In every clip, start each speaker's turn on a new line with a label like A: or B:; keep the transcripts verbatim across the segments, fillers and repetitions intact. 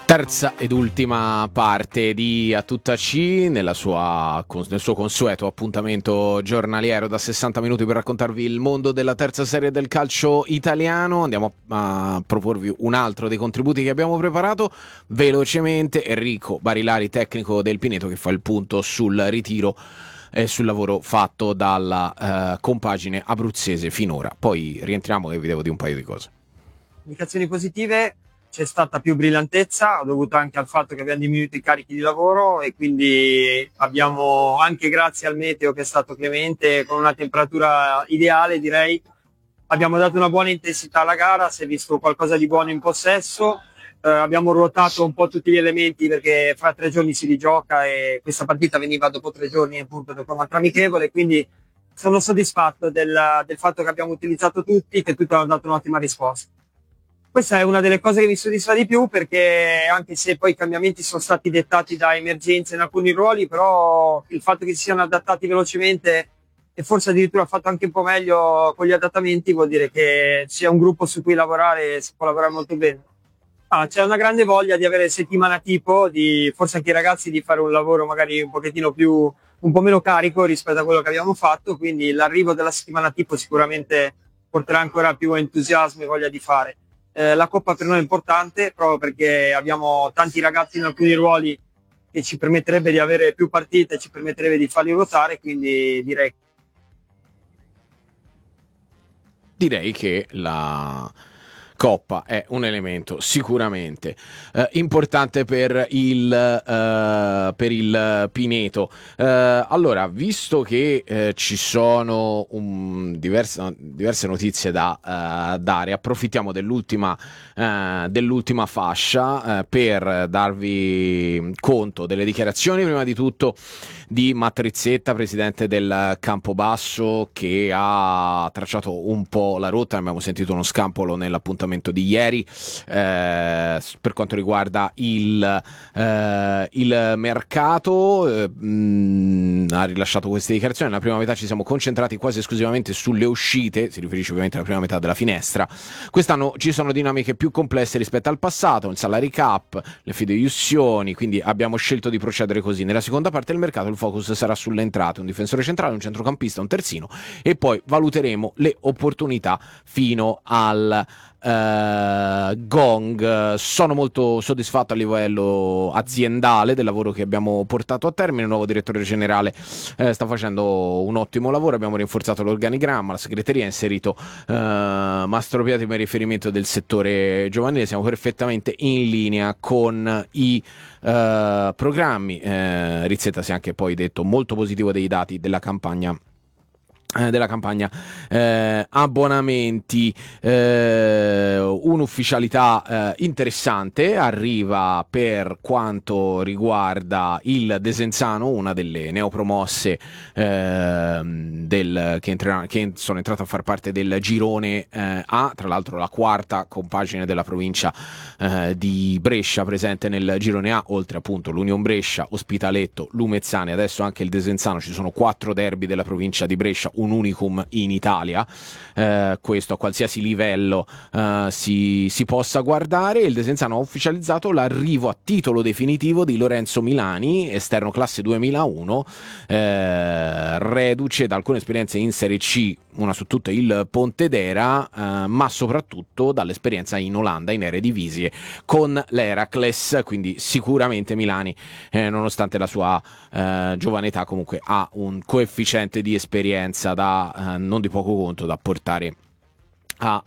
A: Terza ed ultima parte di A Tutta C nella sua, nel suo consueto appuntamento giornaliero da sessanta minuti per raccontarvi il mondo della terza serie del calcio italiano. Andiamo a proporvi un altro dei contributi che abbiamo preparato velocemente. Enrico Barilari, tecnico del Pineto, che fa il punto sul ritiro e sul lavoro fatto dalla eh, compagine abruzzese finora. Poi rientriamo e vi devo dire un paio di cose.
B: Indicazioni positive: c'è stata più brillantezza, dovuta anche al fatto che abbiamo diminuito i carichi di lavoro e quindi abbiamo, anche grazie al meteo che è stato clemente, con una temperatura ideale direi, abbiamo dato una buona intensità alla gara, si è visto qualcosa di buono in possesso, eh, abbiamo ruotato un po' tutti gli elementi perché fra tre giorni si rigioca e questa partita veniva dopo tre giorni appunto dopo un'altra amichevole, quindi sono soddisfatto del, del fatto che abbiamo utilizzato tutti, che tutti hanno dato un'ottima risposta. Questa è una delle cose che mi soddisfa di più, perché anche se poi i cambiamenti sono stati dettati da emergenze in alcuni ruoli, però il fatto che si siano adattati velocemente e forse addirittura fatto anche un po' meglio con gli adattamenti vuol dire che sia un gruppo su cui lavorare e si può lavorare molto bene. Ah, c'è una grande voglia di avere settimana tipo, di forse anche i ragazzi di fare un lavoro magari un pochettino più, un po' meno carico rispetto a quello che abbiamo fatto, quindi l'arrivo della settimana tipo sicuramente porterà ancora più entusiasmo e voglia di fare. Eh, la Coppa per noi è importante proprio perché abbiamo tanti ragazzi in alcuni ruoli che ci permetterebbe di avere più partite, ci permetterebbe di farli ruotare, quindi direi
A: Direi che la Coppa è un elemento sicuramente eh, importante per il, eh, per il Pineto. Eh, allora, visto che eh, ci sono un, diverse, diverse notizie da eh, dare, approfittiamo dell'ultima, eh, dell'ultima fascia eh, per darvi conto delle dichiarazioni, prima di tutto di Matrizzetta, presidente del Campobasso, che ha tracciato un po' la rotta. Abbiamo sentito uno scampolo nell'appuntamento di ieri eh, per quanto riguarda il, eh, il mercato. Eh, mh, ha rilasciato queste dichiarazioni. Nella prima metà ci siamo concentrati quasi esclusivamente sulle uscite, si riferisce ovviamente alla prima metà della finestra. Quest'anno ci sono dinamiche più complesse rispetto al passato, il salary cap, le fideiussioni, quindi abbiamo scelto di procedere così. Nella seconda parte del mercato il focus sarà sulle entrate, un difensore centrale, un centrocampista, un terzino, e poi valuteremo le opportunità fino al Uh, gong. Sono molto soddisfatto a livello aziendale del lavoro che abbiamo portato a termine. Il nuovo direttore generale uh, sta facendo un ottimo lavoro. Abbiamo rinforzato l'organigramma, la segreteria ha inserito uh, Mastro Piatti per riferimento del settore giovanile. Siamo perfettamente in linea con i uh, programmi. uh, Rizzetta si è anche poi detto molto positivo dei dati della campagna della campagna eh, abbonamenti. Eh, un'ufficialità eh, interessante arriva per quanto riguarda il Desenzano, una delle neopromosse eh, del, che, entrerà, che sono entrate a far parte del girone eh, A, tra l'altro la quarta compagine della provincia eh, di Brescia presente nel girone A, oltre appunto l'Union Brescia, Ospitaletto, Lumezzane, adesso anche il Desenzano. Ci sono quattro derby della provincia di Brescia, un unicum in Italia, eh, questo a qualsiasi livello eh, si, si possa guardare. Il Desenzano ha ufficializzato l'arrivo a titolo definitivo di Lorenzo Milani, esterno classe duemilauno, eh, reduce da alcune esperienze in Serie C, una su tutte il Pontedera, eh, ma soprattutto dall'esperienza in Olanda in Eredivisie con l'Heracles, quindi sicuramente Milani, eh, nonostante la sua eh, giovane età, comunque ha un coefficiente di esperienza da eh, non di poco conto da portare a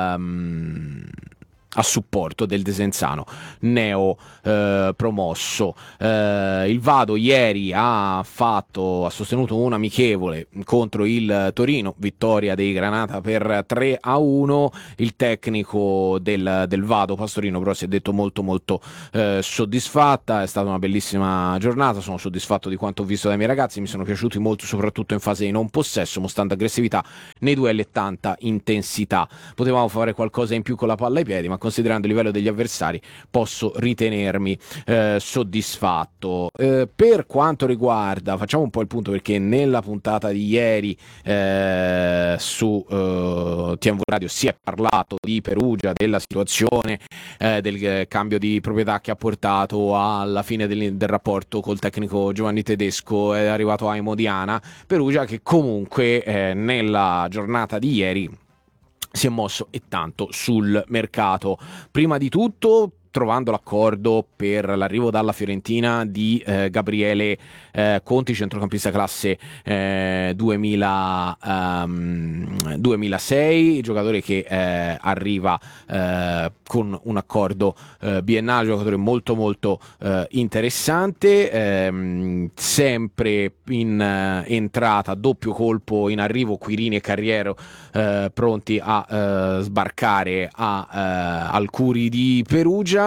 A: um, a supporto del Desenzano neo eh, promosso. Eh, il Vado ieri ha fatto ha sostenuto un amichevole contro il Torino, vittoria dei Granata per tre a uno. Il tecnico del, del Vado, Pastorino, però si è detto molto molto eh, soddisfatta. È stata una bellissima giornata, sono soddisfatto di quanto ho visto dai miei ragazzi, mi sono piaciuti molto soprattutto in fase di non possesso, mostrando aggressività nei duelli e tanta intensità. Potevamo fare qualcosa in più con la palla ai piedi, ma considerando il livello degli avversari posso ritenermi eh, soddisfatto. Eh, per quanto riguarda, facciamo un po' il punto, perché nella puntata di ieri eh, su eh, T M V Radio si è parlato di Perugia, della situazione eh, del eh, cambio di proprietà che ha portato alla fine del, del rapporto col tecnico Giovanni Tedesco, è arrivato Aimo Diana. Perugia che comunque eh, nella giornata di ieri si è mosso e tanto sul mercato. Prima di tutto trovando l'accordo per l'arrivo dalla Fiorentina di eh, Gabriele eh, Conti, centrocampista classe eh, duemila, um, duemilasei, giocatore che eh, arriva eh, con un accordo eh, biennale, giocatore molto molto eh, interessante, ehm, sempre in eh, entrata, doppio colpo in arrivo, Quirini e Carriero eh, pronti a eh, sbarcare a, eh, al Curi di Perugia.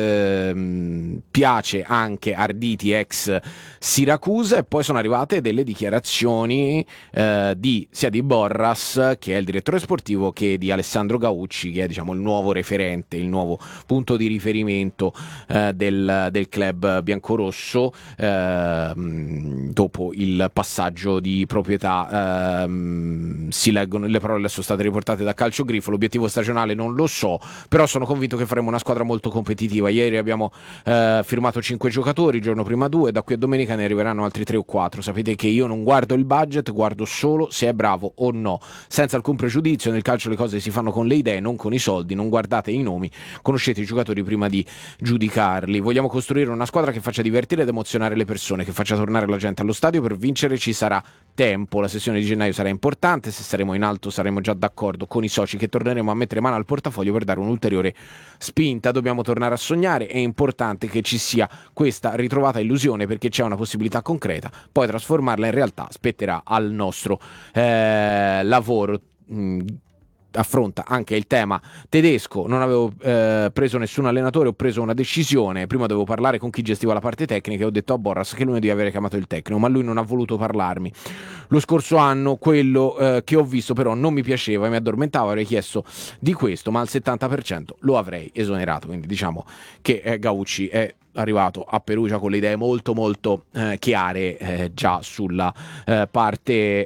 A: Ehm, piace anche Arditi ex Siracusa, e poi sono arrivate delle dichiarazioni eh, di, sia di Borras, che è il direttore sportivo, che di Alessandro Gaucci, che è diciamo il nuovo referente, il nuovo punto di riferimento eh, del, del club biancorosso eh, dopo il passaggio di proprietà. Eh, si leggono, le parole sono state riportate da Calcio Grifo. L'obiettivo stagionale non lo so, però sono convinto che faremo una squadra molto competitiva. Ieri abbiamo eh, firmato cinque giocatori, il giorno prima due, da qui a domenica ne arriveranno altri tre o quattro. Sapete che io non guardo il budget, guardo solo se è bravo o no, senza alcun pregiudizio. Nel calcio le cose si fanno con le idee, non con i soldi. Non guardate i nomi, conoscete i giocatori prima di giudicarli. Vogliamo costruire una squadra che faccia divertire ed emozionare le persone, che faccia tornare la gente allo stadio. Per vincere ci sarà tempo, la sessione di gennaio sarà importante, se saremo in alto saremo già d'accordo con i soci che torneremo a mettere mano al portafoglio per dare un'ulteriore spinta. Dobbiamo tornare a sognare, è importante che ci sia questa ritrovata illusione, perché c'è una possibilità concreta, poi trasformarla in realtà spetterà al nostro eh, lavoro. Mh, affronta anche il tema Tedesco. Non avevo eh, preso nessun allenatore, ho preso una decisione. Prima dovevo parlare con chi gestiva la parte tecnica e ho detto a Borras che lunedì avere chiamato il tecnico, ma lui non ha voluto parlarmi. Lo scorso anno quello eh, che ho visto però non mi piaceva e mi addormentavo, avrei chiesto di questo, ma al settanta per cento lo avrei esonerato. Quindi diciamo che eh, Gaucci è arrivato a Perugia con le idee molto molto eh, chiare eh, già sulla eh, parte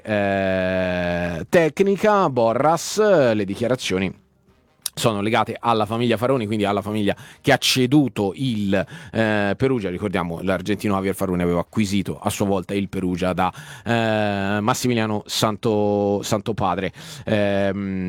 A: eh, tecnica. Borras, le dichiarazioni sono legate alla famiglia Faroni, quindi alla famiglia che ha ceduto il eh, Perugia. Ricordiamo, l'argentino Javier Faroni aveva acquisito a sua volta il Perugia da eh, Massimiliano Santo, Santopadre. Eh,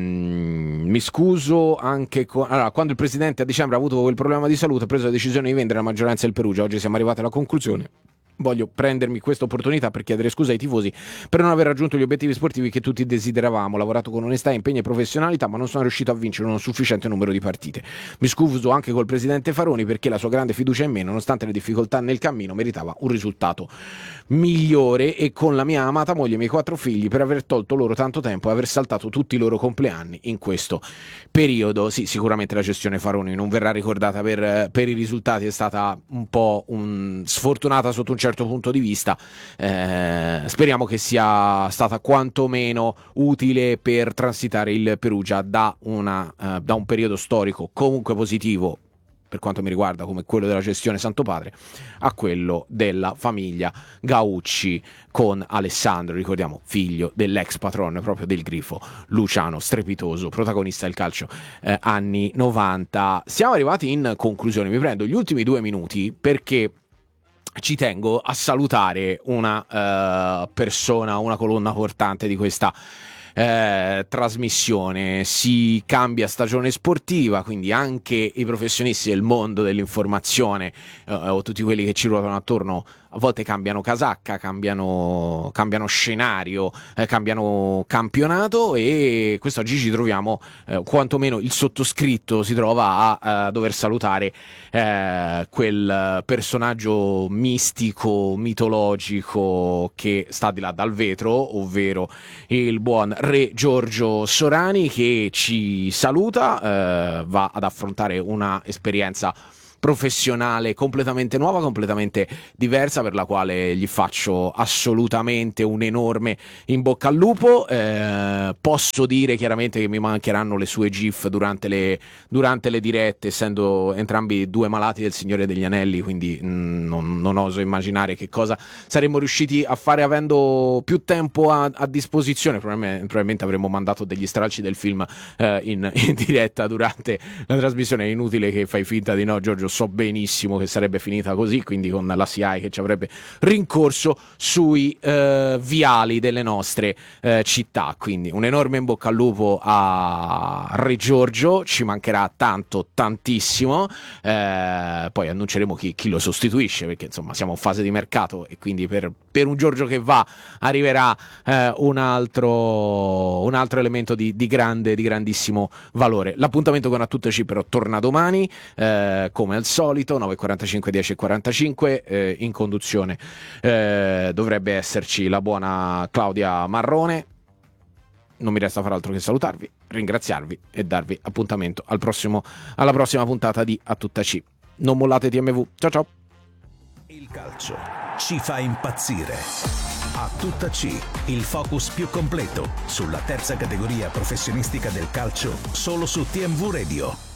A: mi scuso anche con... allora, quando il presidente a dicembre ha avuto quel problema di salute, ha preso la decisione di vendere la maggioranza del Perugia. Oggi siamo arrivati alla conclusione. Voglio prendermi questa opportunità per chiedere scusa ai tifosi per non aver raggiunto gli obiettivi sportivi che tutti desideravamo. Ho lavorato con onestà, impegno e professionalità, ma non sono riuscito a vincere un sufficiente numero di partite. Mi scuso anche col presidente Faroni, perché la sua grande fiducia in me, nonostante le difficoltà nel cammino, meritava un risultato migliore, e con la mia amata moglie e i miei quattro figli per aver tolto loro tanto tempo e aver saltato tutti i loro compleanni in questo periodo. Sì, sicuramente la gestione Faroni non verrà ricordata per, per i risultati, è stata un po' un, sfortunata sotto un certo punto di vista. Eh, speriamo che sia stata quantomeno utile per transitare il Perugia da, una, eh, da un periodo storico comunque positivo per quanto mi riguarda, come quello della gestione Santopadre, a quello della famiglia Gaucci con Alessandro, ricordiamo, figlio dell'ex patron proprio del Grifo, Luciano Strepitoso, protagonista del calcio eh, anni novanta. Siamo arrivati in conclusione, mi prendo gli ultimi due minuti perché ci tengo a salutare una uh, persona, una colonna portante di questa eh, trasmissione. Si cambia stagione sportiva, quindi anche i professionisti del mondo dell'informazione eh, o tutti quelli che ci ruotano attorno a volte cambiano casacca, cambiano, cambiano scenario, eh, cambiano campionato, e quest'oggi ci troviamo, eh, quantomeno il sottoscritto si trova a, a dover salutare eh, quel personaggio mistico, mitologico che sta di là dal vetro, ovvero il buon re Giorgio Sorani, che ci saluta, eh, va ad affrontare una esperienza professionale completamente nuova, completamente diversa, per la quale gli faccio assolutamente un enorme in bocca al lupo. Eh, posso dire chiaramente che mi mancheranno le sue gif durante le, durante le dirette, essendo entrambi due malati del Signore degli Anelli, quindi mh, non, non oso immaginare che cosa saremmo riusciti a fare avendo più tempo a, a disposizione. Probabilmente, probabilmente avremmo mandato degli stralci del film eh, in, in diretta durante la trasmissione. È inutile che fai finta di no, Giorgio, so benissimo che sarebbe finita così, quindi con la C I che ci avrebbe rincorso sui eh, viali delle nostre eh, città. Quindi un enorme in bocca al lupo a Re Giorgio, ci mancherà tanto, tantissimo, eh, poi annunceremo chi, chi lo sostituisce, perché insomma siamo in fase di mercato e quindi per, per un Giorgio che va arriverà eh, un altro un altro elemento di, di grande, di grandissimo valore. L'appuntamento con A Tutte C però torna domani, eh, come al solito, nove e quarantacinque, dieci e quarantacinque, eh, in conduzione eh, dovrebbe esserci la buona Claudia Marrone. Non mi resta far altro che salutarvi, ringraziarvi e darvi appuntamento al prossimo, alla prossima puntata di A Tutta C. Non mollate T M V, ciao ciao.
C: Il calcio ci fa impazzire. A Tutta C, il focus più completo sulla terza categoria professionistica del calcio, solo su T M V Radio.